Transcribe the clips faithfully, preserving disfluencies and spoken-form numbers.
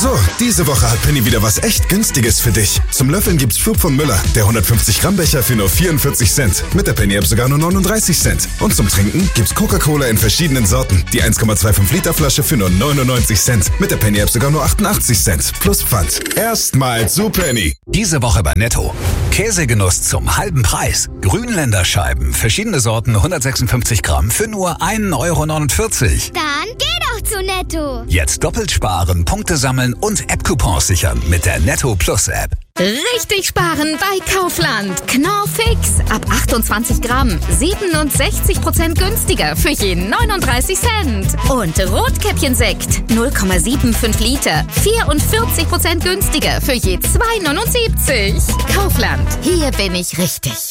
So, diese Woche hat Penny wieder was echt Günstiges für dich. Zum Löffeln gibt's Flug von Müller, der hundertfünfzig Gramm Becher für nur vierundvierzig Cent. Mit der Penny-App sogar nur neununddreißig Cent. Und zum Trinken gibt's Coca-Cola in verschiedenen Sorten. Die eins Komma fünfundzwanzig Liter Flasche für nur neunundneunzig Cent. Mit der Penny-App sogar nur achtundachtzig Cent. Plus Pfand. Erstmal zu Penny. Diese Woche bei Netto. Käsegenuss zum halben Preis. Grünländerscheiben, verschiedene Sorten, hundertsechsundfünfzig Gramm für nur ein Euro neunundvierzig. Dann geh doch zu Netto. Jetzt doppelt sparen, Punkte sammeln und App-Coupons sichern mit der Netto Plus App. Richtig sparen bei Kaufland. Knorr Fix. Ab achtundzwanzig Gramm. siebenundsechzig Prozent günstiger für jeden neununddreißig Cent. Und Rotkäppchensekt. null Komma fünfundsiebzig Liter. vierundvierzig Prozent günstiger für je zwei neunundsiebzig. Kaufland. Hier bin ich richtig.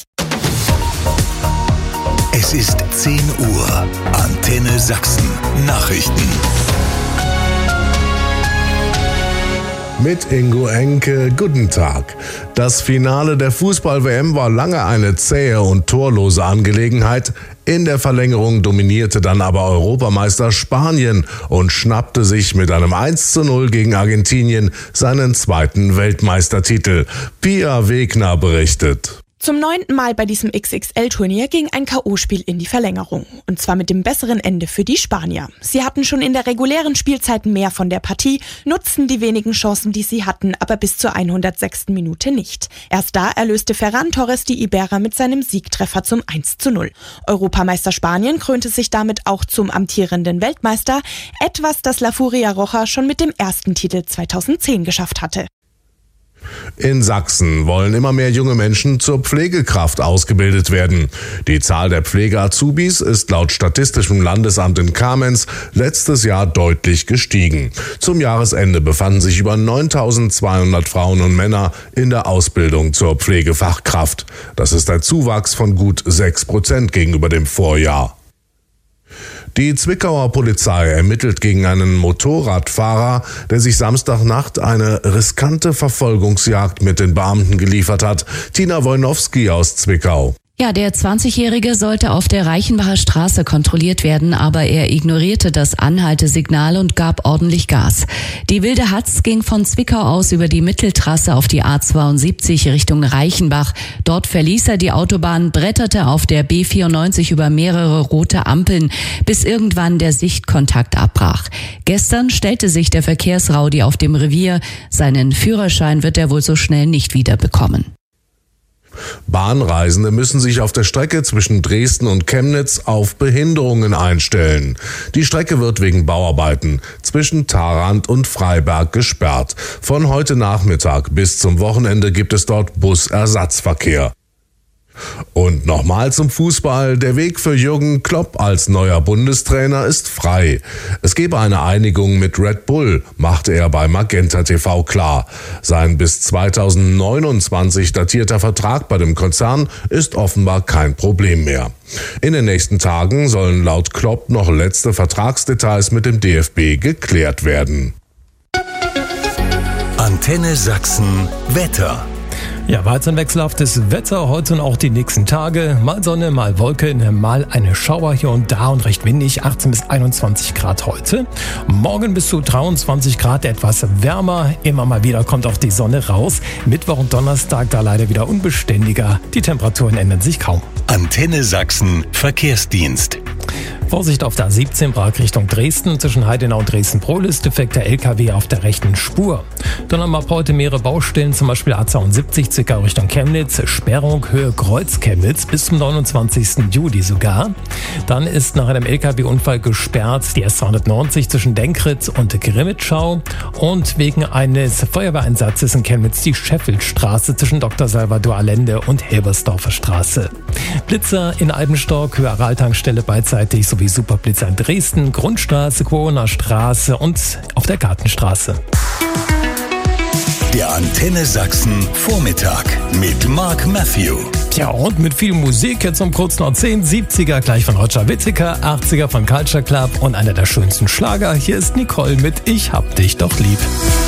Es ist zehn Uhr. Antenne Sachsen. Nachrichten. Mit Ingo Enke, guten Tag. Das Finale der Fußball-W M war lange eine zähe und torlose Angelegenheit. In der Verlängerung dominierte dann aber Europameister Spanien und schnappte sich mit einem eins zu null gegen Argentinien seinen zweiten Weltmeistertitel. Pia Wegner berichtet. Zum neunten Mal bei diesem X X L-Turnier ging ein K O-Spiel in die Verlängerung. Und zwar mit dem besseren Ende für die Spanier. Sie hatten schon in der regulären Spielzeit mehr von der Partie, nutzten die wenigen Chancen, die sie hatten, aber bis zur hundertsechsten Minute nicht. Erst da erlöste Ferran Torres die Iberer mit seinem Siegtreffer zum eins zu null. Europameister Spanien krönte sich damit auch zum amtierenden Weltmeister, etwas, das La Furia Roja schon mit dem ersten Titel zweitausendzehn geschafft hatte. In Sachsen wollen immer mehr junge Menschen zur Pflegekraft ausgebildet werden. Die Zahl der Pflege-Azubis ist laut Statistischem Landesamt in Kamenz letztes Jahr deutlich gestiegen. Zum Jahresende befanden sich über neuntausendzweihundert Frauen und Männer in der Ausbildung zur Pflegefachkraft. Das ist ein Zuwachs von gut sechs Prozent gegenüber dem Vorjahr. Die Zwickauer Polizei ermittelt gegen einen Motorradfahrer, der sich Samstagnacht eine riskante Verfolgungsjagd mit den Beamten geliefert hat. Tina Wojnowski aus Zwickau. Ja, der zwanzigjährige sollte auf der Reichenbacher Straße kontrolliert werden, aber er ignorierte das Anhaltesignal und gab ordentlich Gas. Die wilde Hatz ging von Zwickau aus über die Mitteltrasse auf die A zweiundsiebzig Richtung Reichenbach. Dort verließ er die Autobahn, bretterte auf der B vierundneunzig über mehrere rote Ampeln, bis irgendwann der Sichtkontakt abbrach. Gestern stellte sich der Verkehrsraudi auf dem Revier. Seinen Führerschein wird er wohl so schnell nicht wieder bekommen. Bahnreisende müssen sich auf der Strecke zwischen Dresden und Chemnitz auf Behinderungen einstellen. Die Strecke wird wegen Bauarbeiten zwischen Tharandt und Freiberg gesperrt. Von heute Nachmittag bis zum Wochenende gibt es dort Busersatzverkehr. Und nochmal zum Fußball. Der Weg für Jürgen Klopp als neuer Bundestrainer ist frei. Es gebe eine Einigung mit Red Bull, machte er bei Magenta T V klar. Sein bis zweitausendneunundzwanzig datierter Vertrag bei dem Konzern ist offenbar kein Problem mehr. In den nächsten Tagen sollen laut Klopp noch letzte Vertragsdetails mit dem D F B geklärt werden. Antenne Sachsen Wetter. Ja, weiter ein wechselhaftes Wetter heute und auch die nächsten Tage. Mal Sonne, mal Wolken, mal eine Schauer hier und da und recht windig, achtzehn bis einundzwanzig Grad heute. Morgen bis zu dreiundzwanzig Grad, etwas wärmer. Immer mal wieder kommt auch die Sonne raus. Mittwoch und Donnerstag da leider wieder unbeständiger. Die Temperaturen ändern sich kaum. Antenne Sachsen Verkehrsdienst. Vorsicht auf der A siebzehn Prag Richtung Dresden. Zwischen Heidenau und Dresden-Prohl defekter L K W auf der rechten Spur. Dann haben wir ab heute mehrere Baustellen, zum Beispiel A zweiundsiebzig Zwickau Richtung Chemnitz. Sperrung Höhe Kreuz Chemnitz bis zum neunundzwanzigsten Juli sogar. Dann ist nach einem L K W-Unfall gesperrt die S zweihundertneunzig zwischen Denkritz und Grimmitschau. Und wegen eines Feuerwehreinsatzes in Chemnitz die Scheffeldstraße zwischen Doktor Salvador Allende und Helbersdorfer Straße. Blitzer in Albenstock, Höhe Araltankstelle beidseitig sowie Superblitzer in Dresden, Grundstraße, Quoner Straße und auf der Gartenstraße. Der Antenne Sachsen Vormittag mit Mark Matthew. Tja, und mit viel Musik jetzt um kurz nach zehn, siebziger gleich von Roger Whittaker, achtziger von Culture Club und einer der schönsten Schlager. Hier ist Nicole mit Ich hab dich doch lieb.